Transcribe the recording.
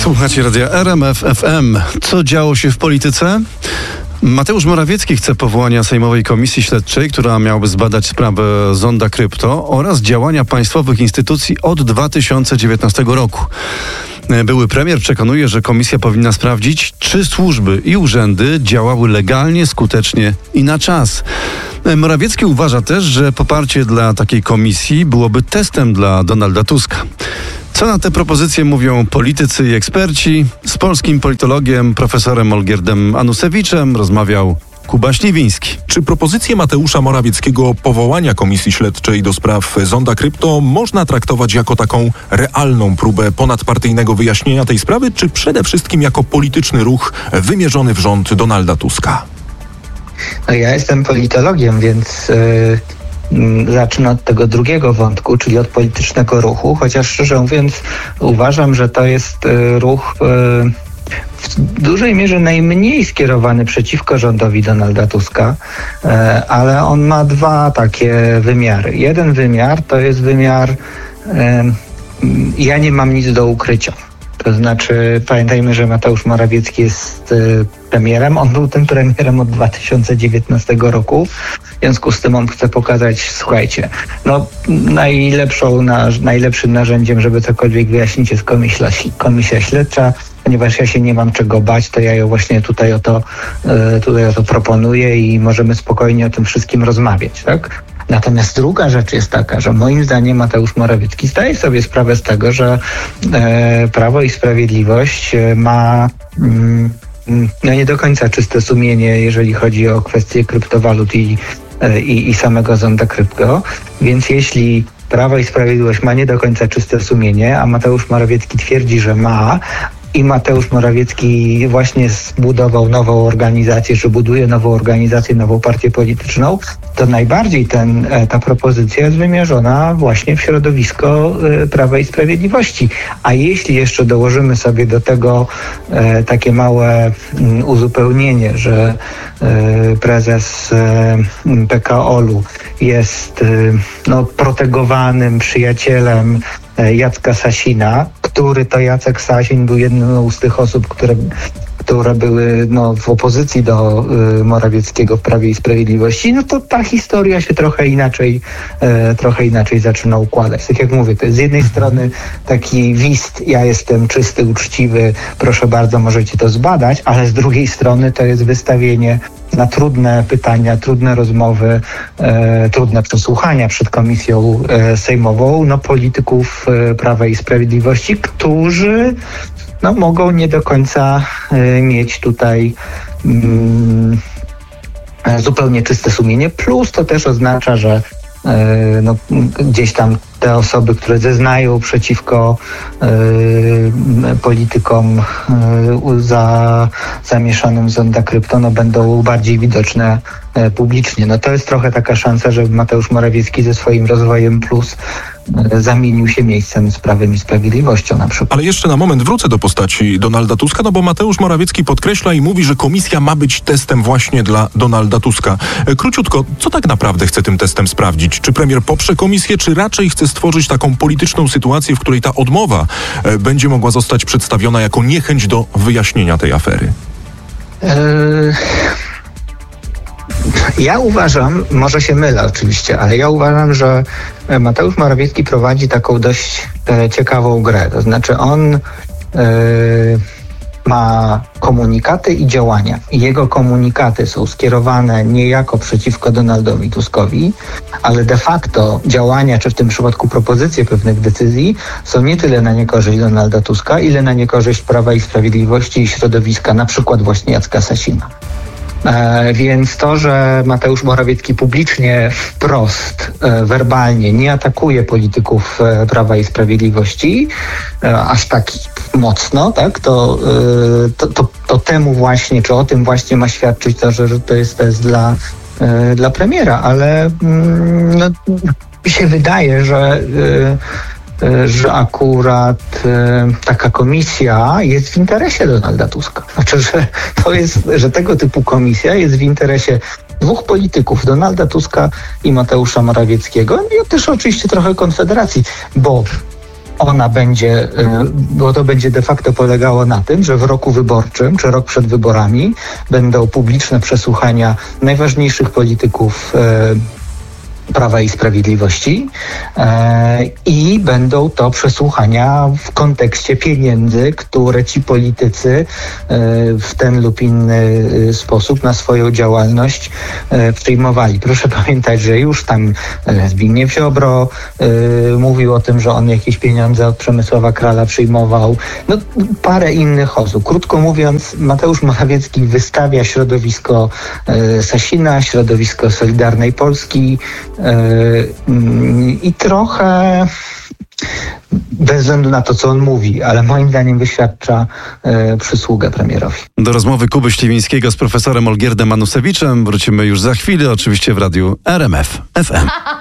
Słuchacie radia RMF FM. Co działo się w polityce? Mateusz Morawiecki chce powołania Sejmowej Komisji Śledczej, która miałaby zbadać sprawę zonda krypto oraz działania państwowych instytucji od 2019 roku. Były premier przekonuje, że komisja powinna sprawdzić, czy służby i urzędy działały legalnie, skutecznie i na czas. Morawiecki uważa też, że poparcie dla takiej komisji byłoby testem dla Donalda Tuska. Co na te propozycje mówią politycy i eksperci? Z polskim politologiem profesorem Olgierdem Anusewiczem rozmawiał Kuba Śliwiński. Czy propozycję Mateusza Morawieckiego powołania Komisji Śledczej do spraw zonda krypto można traktować jako taką realną próbę ponadpartyjnego wyjaśnienia tej sprawy, czy przede wszystkim jako polityczny ruch wymierzony w rząd Donalda Tuska? No ja jestem politologiem, więc zacznę od tego drugiego wątku, czyli od politycznego ruchu, chociaż szczerze mówiąc uważam, że to jest ruch w dużej mierze najmniej skierowany przeciwko rządowi Donalda Tuska, ale on ma dwa takie wymiary. Jeden wymiar to jest wymiar ja nie mam nic do ukrycia. To znaczy pamiętajmy, że Mateusz Morawiecki jest premierem. On był tym premierem od 2019 roku. W związku z tym on chce pokazać, słuchajcie, no najlepszym narzędziem, żeby cokolwiek wyjaśnić, jest komisja śledcza. Ponieważ ja się nie mam czego bać, to ja ją właśnie tutaj o to proponuję i możemy spokojnie o tym wszystkim rozmawiać, tak? Natomiast druga rzecz jest taka, że moim zdaniem Mateusz Morawiecki zdaje sobie sprawę z tego, że Prawo i Sprawiedliwość ma nie do końca czyste sumienie, jeżeli chodzi o kwestie kryptowalut i samego zonda krypto. Więc jeśli Prawo i Sprawiedliwość ma nie do końca czyste sumienie, a Mateusz Morawiecki twierdzi, że ma, i Mateusz Morawiecki właśnie zbudował nową organizację, czy buduje nową organizację, nową partię polityczną, to najbardziej ta propozycja jest wymierzona właśnie w środowisko Prawa i Sprawiedliwości. A jeśli jeszcze dołożymy sobie do tego takie małe uzupełnienie, że prezes PKO-u jest protegowanym przyjacielem Jacka Sasina, który to Jacek Sasin był jedną z tych osób, które były w opozycji do Morawieckiego w Prawie i Sprawiedliwości, no to ta historia się trochę inaczej zaczyna układać. Tak jak mówię, to jest z jednej strony taki wist, ja jestem czysty, uczciwy, proszę bardzo, możecie to zbadać, ale z drugiej strony to jest wystawienie na trudne pytania, trudne rozmowy, trudne przesłuchania przed komisją sejmową, polityków Prawa i Sprawiedliwości, którzy mogą nie do końca mieć tutaj zupełnie czyste sumienie, plus to też oznacza, że gdzieś tam te osoby, które zeznają przeciwko politykom zamieszanym w zonda krypto, będą bardziej widoczne publicznie. To jest trochę taka szansa, żeby Mateusz Morawiecki ze swoim rozwojem plus zamienił się miejscem z Prawem i Sprawiedliwością na przykład. Ale jeszcze na moment wrócę do postaci Donalda Tuska, bo Mateusz Morawiecki podkreśla i mówi, że komisja ma być testem właśnie dla Donalda Tuska. Króciutko, co tak naprawdę chce tym testem sprawdzić? Czy premier poprze komisję, czy raczej chce stworzyć taką polityczną sytuację, w której ta odmowa będzie mogła zostać przedstawiona jako niechęć do wyjaśnienia tej afery? Ja uważam, może się mylę oczywiście, ale ja uważam, że Mateusz Morawiecki prowadzi taką dość ciekawą grę. To znaczy on ma komunikaty i działania. I jego komunikaty są skierowane niejako przeciwko Donaldowi Tuskowi, ale de facto działania, czy w tym przypadku propozycje pewnych decyzji są nie tyle na niekorzyść Donalda Tuska, ile na niekorzyść Prawa i Sprawiedliwości i środowiska, na przykład właśnie Jacka Sasina. Więc to, że Mateusz Morawiecki publicznie wprost, werbalnie nie atakuje polityków Prawa i Sprawiedliwości aż tak mocno, tak, to temu właśnie, czy o tym właśnie ma świadczyć to, że to jest test dla premiera, ale mi się wydaje, że akurat taka komisja jest w interesie Donalda Tuska. Znaczy, że tego typu komisja jest w interesie dwóch polityków, Donalda Tuska i Mateusza Morawieckiego, i też oczywiście trochę Konfederacji, bo ona będzie, bo to będzie de facto polegało na tym, że w roku wyborczym, czy rok przed wyborami będą publiczne przesłuchania najważniejszych polityków Prawa i Sprawiedliwości i będą to przesłuchania w kontekście pieniędzy, które ci politycy w ten lub inny sposób na swoją działalność przyjmowali. Proszę pamiętać, że już tam Zbigniew Ziobro mówił o tym, że on jakieś pieniądze od Przemysława Krala przyjmował. No, parę innych osób. Krótko mówiąc, Mateusz Morawiecki wystawia środowisko Sasina, środowisko Solidarnej Polski, i trochę bez względu na to, co on mówi, ale moim zdaniem wyświadcza przysługę premierowi. Do rozmowy Kuby Śliwińskiego z profesorem Olgierdem Manusewiczem wrócimy już za chwilę, oczywiście w radiu RMF FM.